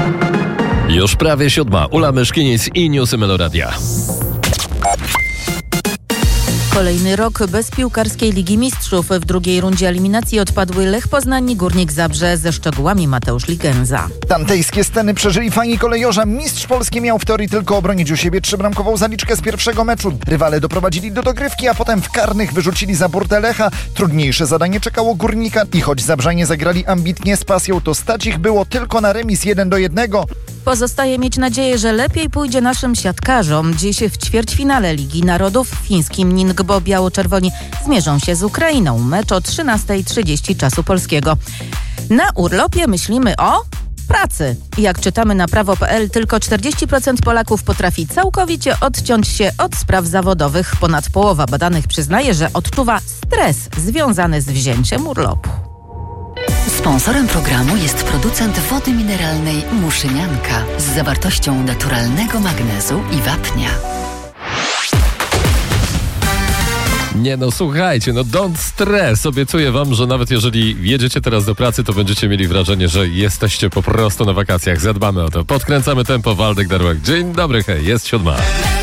Już prawie 7. Ula Myszkiniec i Newsy Meloradia. Kolejny rok bez piłkarskiej Ligi Mistrzów. W drugiej rundzie eliminacji odpadły Lech Poznań i Górnik Zabrze. Ze szczegółami Mateusz Ligenza. Dantejskie sceny przeżyli fani kolejorza. Mistrz Polski miał w teorii tylko obronić u siebie 3-bramkową zaliczkę z pierwszego meczu. Rywale doprowadzili do dogrywki, a potem w karnych wyrzucili za burtę Lecha. Trudniejsze zadanie czekało Górnika i choć Zabrzanie zagrali ambitnie z pasją, to stać ich było tylko na remis 1-1. Pozostaje mieć nadzieję, że lepiej pójdzie naszym siatkarzom. Dziś w ćwierćfinale Ligi Narodów w fińskim Ningbo biało-czerwoni zmierzą się z Ukrainą. Mecz o 13:30 czasu polskiego. Na urlopie myślimy o pracy. Jak czytamy na prawo.pl, tylko 40% Polaków potrafi całkowicie odciąć się od spraw zawodowych. Ponad połowa badanych przyznaje, że odczuwa stres związany z wzięciem urlopu. Sponsorem programu jest producent wody mineralnej Muszynianka z zawartością naturalnego magnezu i wapnia. Nie no, słuchajcie, don't stress. Obiecuję wam, że nawet jeżeli jedziecie teraz do pracy, to będziecie mieli wrażenie, że jesteście po prostu na wakacjach. Zadbamy o to. Podkręcamy tempo. Waldek Darłek. Dzień dobry, hej, jest 7.